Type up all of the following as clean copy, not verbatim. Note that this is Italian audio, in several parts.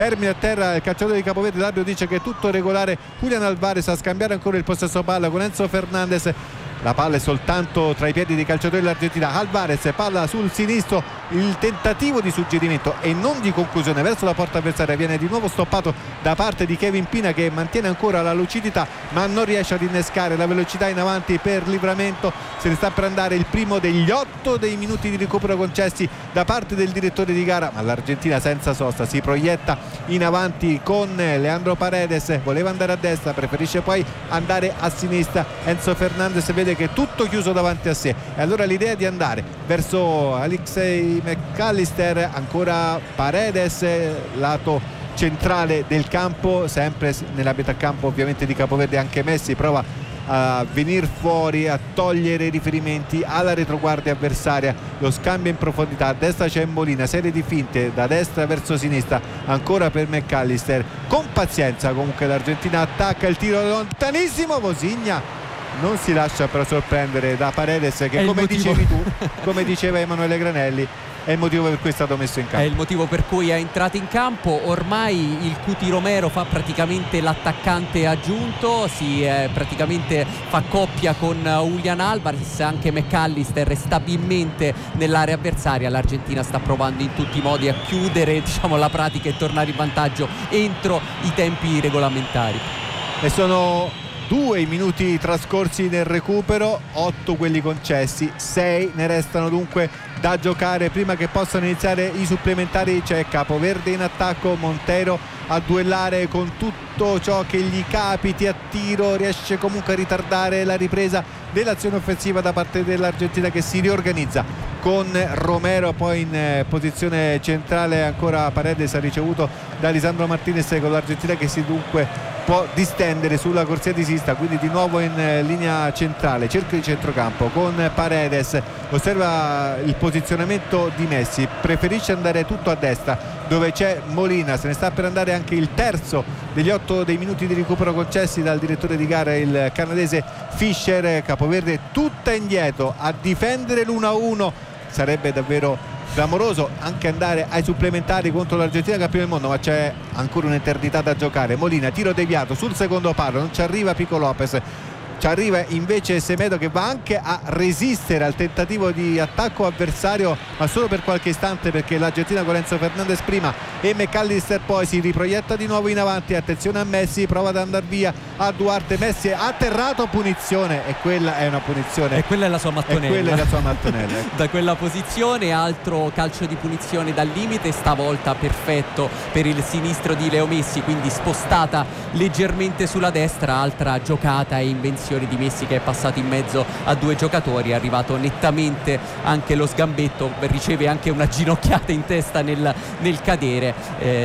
Termina a terra il calciatore di Capoverde, l'arbitro dice che è tutto regolare. Julián Álvarez a scambiare ancora il possesso palla con Enzo Fernandez. La palla è soltanto tra i piedi dei calciatori dell'Argentina. Álvarez, palla sul sinistro, il tentativo di suggerimento e non di conclusione verso la porta avversaria viene di nuovo stoppato da parte di Kevin Pina, che mantiene ancora la lucidità ma non riesce ad innescare la velocità in avanti per Livramento. Se ne sta per andare il primo degli 8 dei minuti di recupero concessi da parte del direttore di gara, ma l'Argentina senza sosta si proietta in avanti con Leandro Paredes. Voleva andare a destra, preferisce poi andare a sinistra. Enzo Fernandez vede che è tutto chiuso davanti a sé e allora l'idea di andare verso Alexei McAllister, ancora Paredes, lato centrale del campo, sempre nella metà campo ovviamente di Capoverde. Anche Messi prova a venire fuori, a togliere i riferimenti alla retroguardia avversaria. Lo scambio in profondità, a destra c'è Molina, serie di finte da destra verso sinistra ancora per McAllister. Con pazienza comunque l'Argentina attacca, il tiro lontanissimo, Vozinha non si lascia però sorprendere da Paredes, che come dicevi tu, come diceva Emanuele Granelli, è il motivo per cui è stato messo in campo. È il motivo per cui è entrato in campo. Ormai il Cuti Romero fa praticamente l'attaccante aggiunto, praticamente fa coppia con Julián Álvarez. Anche McAllister è stabilmente nell'area avversaria. L'Argentina sta provando in tutti i modi a chiudere, diciamo, la pratica e tornare in vantaggio entro i tempi regolamentari. E sono 2 i minuti trascorsi nel recupero, 8 quelli concessi, 6 ne restano dunque da giocare prima che possano iniziare i supplementari. C'è Capoverde in attacco, Montero a duellare con tutto ciò che gli capiti a tiro, riesce comunque a ritardare la ripresa dell'azione offensiva da parte dell'Argentina, che si riorganizza con Romero poi in posizione centrale. Ancora Paredes ha ricevuto da Lisandro Martinez, con l'Argentina che si dunque può distendere sulla corsia di sinistra, quindi di nuovo in linea centrale, cerchio di centrocampo con Paredes. Osserva il posizionamento di Messi, preferisce andare tutto a destra dove c'è Molina. Se ne sta per andare anche il terzo degli 8 dei minuti di recupero concessi dal direttore di gara, il canadese Fischer. Capoverde tutta indietro a difendere l'1-1. Sarebbe davvero clamoroso anche andare ai supplementari contro l'Argentina campione del mondo, ma c'è ancora un'eternità da giocare. Molina, tiro deviato sul secondo palo, non ci arriva Pico Lopez, ci arriva invece Semedo, che va anche a resistere al tentativo di attacco avversario, ma solo per qualche istante, perché l'Argentina con Enzo Fernandez prima e McAllister poi si riproietta di nuovo in avanti. Attenzione a Messi, prova ad andare via a Duarte, Messi è atterrato, punizione, e quella è una punizione, e quella è la sua mattonella, quella è la sua mattonella. Da quella posizione, altro calcio di punizione dal limite, stavolta perfetto per il sinistro di Leo Messi, quindi spostata leggermente sulla destra. Altra giocata e invenzione di Messi, che è passato in mezzo a 2 giocatori, è arrivato nettamente anche lo sgambetto, riceve anche una ginocchiata in testa nel cadere.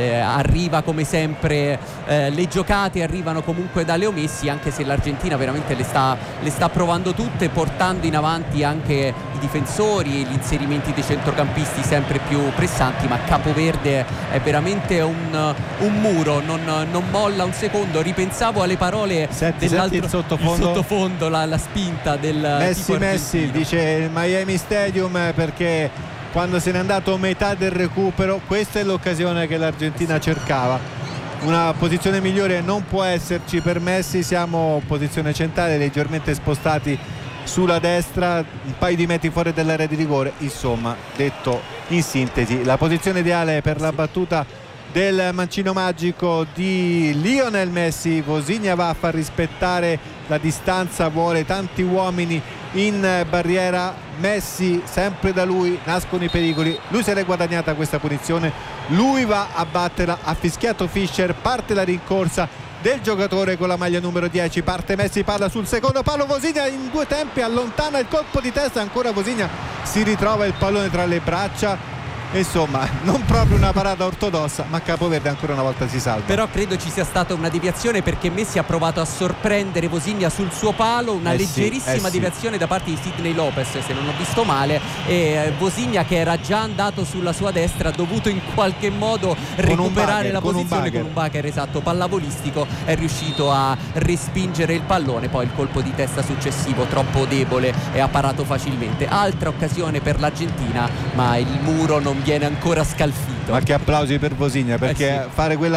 Arriva come sempre, le giocate arrivano comunque da Leo Messi, anche se l'Argentina veramente le sta provando tutte, portando in avanti anche i difensori e gli inserimenti dei centrocampisti sempre più pressanti. Ma Capoverde è veramente un muro, non molla un secondo. Ripensavo alle parole dell'altro, il sottofondo, la spinta del Messi dice il Miami Stadium, perché quando se n'è andato metà del recupero questa è l'occasione che l'Argentina cercava. Una posizione migliore non può esserci per Messi, siamo posizione centrale, leggermente spostati sulla destra, un paio di metri fuori dall'area di rigore. Insomma, detto in sintesi, la posizione ideale per la battuta del mancino magico di Lionel Messi. Vozinha va a far rispettare la distanza, vuole tanti uomini in barriera. Messi, sempre da lui nascono i pericoli, lui se l'è guadagnata questa punizione, lui va a batterla. Ha fischiato Fischer, parte la rincorsa del giocatore con la maglia numero 10, parte Messi, palla sul secondo palo, Vozinha in 2 tempi allontana il colpo di testa, ancora Vozinha si ritrova il pallone tra le braccia. Insomma, non proprio una parata ortodossa, ma Capoverde ancora una volta si salva. Però credo ci sia stata una deviazione, perché Messi ha provato a sorprendere Vozinha sul suo palo, una leggerissima deviazione da parte di Sidney Lopez, se non ho visto male, e Vozinha, che era già andato sulla sua destra, ha dovuto in qualche modo recuperare la posizione con un bagger, esatto, pallavolistico, è riuscito a respingere il pallone, poi il colpo di testa successivo troppo debole e ha parato facilmente. Altra occasione per l'Argentina, ma il muro non non viene ancora scalfito. Ma che applausi per Vosinha, perché sì. fare quella